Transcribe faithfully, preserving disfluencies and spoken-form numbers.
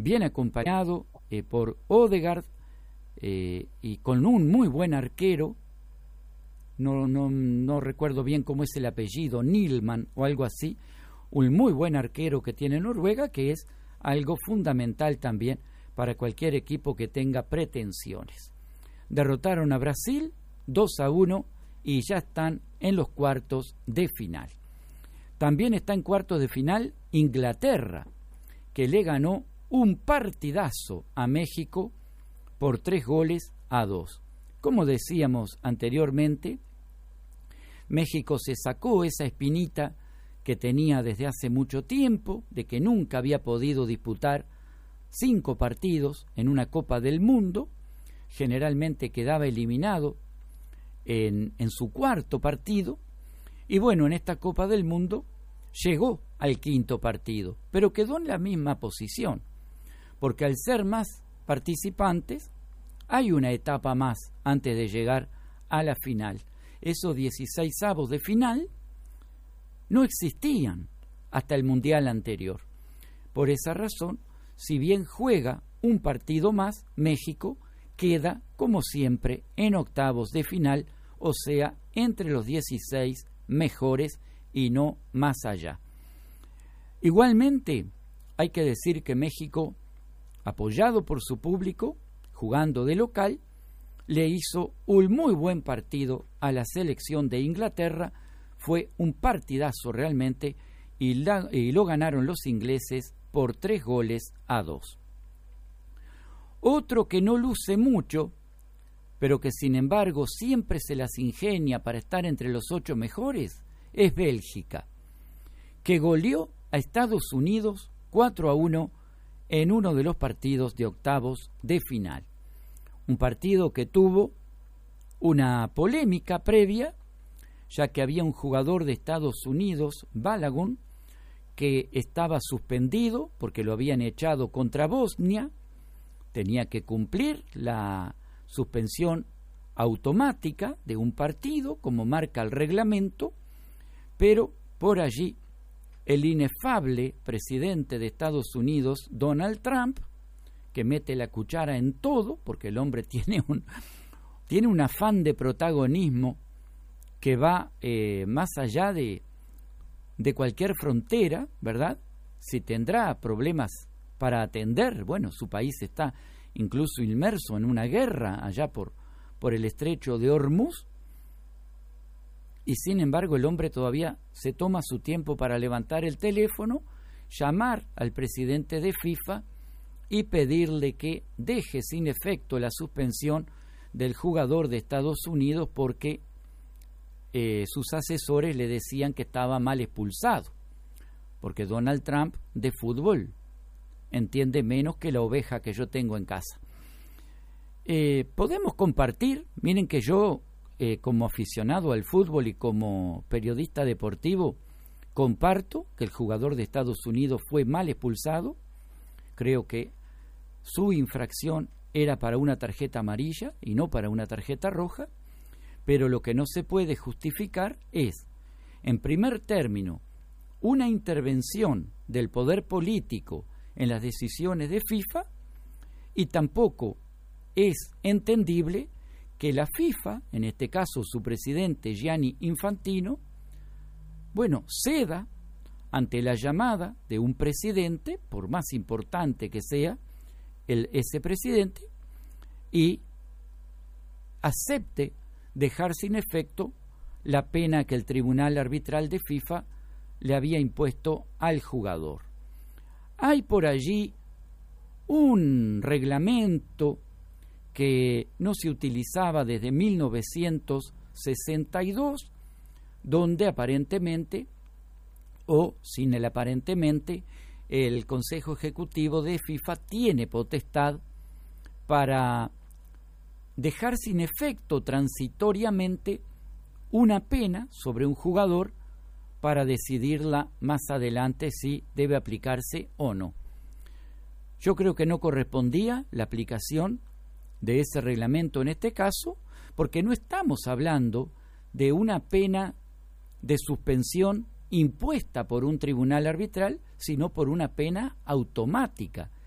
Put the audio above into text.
bien acompañado eh, por Odegaard eh, y con un muy buen arquero. No, no, no recuerdo bien cómo es el apellido, Nilman o algo así, un muy buen arquero que tiene Noruega, que es algo fundamental también para cualquier equipo que tenga pretensiones. Derrotaron a Brasil dos a uno y ya están en los cuartos de final. También está en cuartos de final Inglaterra, que le ganó un partidazo a México por tres goles a dos. Como decíamos anteriormente, México se sacó esa espinita que tenía desde hace mucho tiempo, de que nunca había podido disputar cinco partidos en una Copa del Mundo. Generalmente quedaba eliminado en, en su cuarto partido, y bueno, en esta Copa del Mundo llegó al quinto partido, pero quedó en la misma posición, porque al ser más participantes, hay una etapa más antes de llegar a la final. Esos dieciseisavos de final no existían hasta el Mundial anterior. Por esa razón, si bien juega un partido más, México queda, como siempre, en octavos de final, o sea, entre los dieciséis mejores y no más allá. Igualmente, hay que decir que México, apoyado por su público, jugando de local, le hizo un muy buen partido a la selección de Inglaterra. Fue un partidazo realmente, y, la, y lo ganaron los ingleses por tres goles a dos. Otro que no luce mucho, pero que sin embargo siempre se las ingenia para estar entre los ocho mejores, es Bélgica, que goleó a Estados Unidos cuatro a uno en uno de los partidos de octavos de final. Un partido que tuvo una polémica previa, ya que había un jugador de Estados Unidos, Balogun, que estaba suspendido porque lo habían echado contra Bosnia. Tenía que cumplir la suspensión automática de un partido, como marca el reglamento, pero por allí el inefable presidente de Estados Unidos, Donald Trump, que mete la cuchara en todo, porque el hombre tiene un, tiene un afán de protagonismo que va eh, más allá de, de cualquier frontera, ¿verdad? Si tendrá problemas para atender, bueno, su país está incluso inmerso en una guerra allá por, por el estrecho de Hormuz, y sin embargo el hombre todavía se toma su tiempo para levantar el teléfono, llamar al presidente de FIFA y pedirle que deje sin efecto la suspensión del jugador de Estados Unidos porque eh, sus asesores le decían que estaba mal expulsado, porque Donald Trump de fútbol entiende menos que la oveja que yo tengo en casa. Eh, podemos compartir, miren que yo eh, como aficionado al fútbol y como periodista deportivo comparto que el jugador de Estados Unidos fue mal expulsado. Creo que su infracción era para una tarjeta amarilla y no para una tarjeta roja, pero lo que no se puede justificar es, en primer término, una intervención del poder político en las decisiones de FIFA, y tampoco es entendible que la FIFA, en este caso su presidente Gianni Infantino, bueno, ceda ante la llamada de un presidente, por más importante que sea el, ese presidente, y acepte dejar sin efecto la pena que el Tribunal Arbitral de FIFA le había impuesto al jugador. Hay por allí un reglamento que no se utilizaba desde mil novecientos sesenta y dos, donde aparentemente, o sin el aparentemente, el Consejo Ejecutivo de FIFA tiene potestad para dejar sin efecto transitoriamente una pena sobre un jugador para decidirla más adelante si debe aplicarse o no. Yo creo que no correspondía la aplicación de ese reglamento en este caso, porque no estamos hablando de una pena de suspensión impuesta por un tribunal arbitral, sino por una pena automática